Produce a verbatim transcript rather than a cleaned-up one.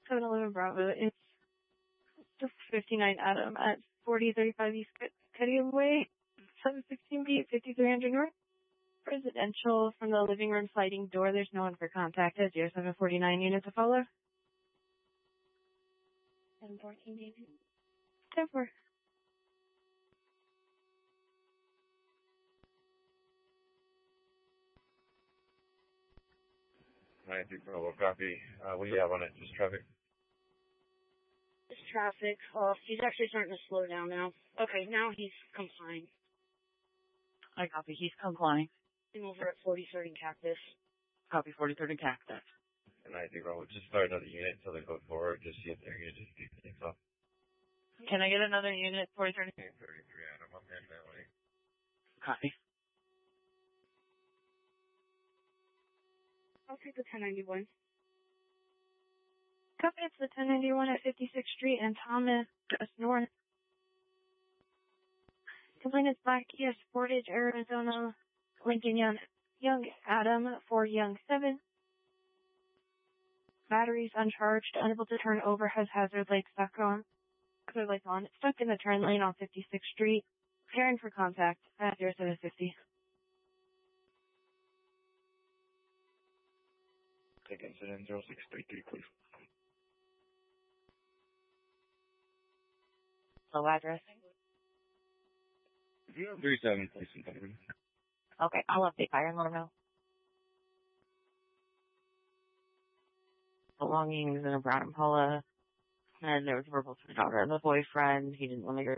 seven eleven Bravo. It's just fifty-nine Adam at forty thirty-five East Cutting Way, seven sixteen B, fifty-three hundred North. Residential from the living room sliding door. There's no one for contact. zero seven forty-nine units to follow. seven fourteen, David. ten four. nine three Bravo, copy. Uh, what do you have on it? Just traffic? Just traffic. Oh, he's actually starting to slow down now. Okay, now he's complying. I copy. He's complying. I'm over at forty-third and Cactus. Copy forty-third and Cactus. nine three Bravo, just start another unit until they go forward. Just see if they're going to just keep things off. Can I get another unit? forty-third? thirty-three Adam, I'm heading that way. Copy. I'll take the ten ninety-one. Copy, it's the ten ninety-one at fifty-sixth Street and Thomas, just north. Complainant's Black Kia Sportage, Arizona, Lincoln Young, Young Adam, for Young seven. Batteries uncharged, unable to turn over, has hazard lights stuck on. Hazard lights on, stuck in the turn lane on fifty-sixth Street. Preparing for contact at zero seven fifty. Take incident zero six three three, please. Low address? zero three seven, please. Okay, I'll update fire and let them know. Belongings in a brown Impala, and there was verbal to the daughter and the boyfriend. He didn't want to go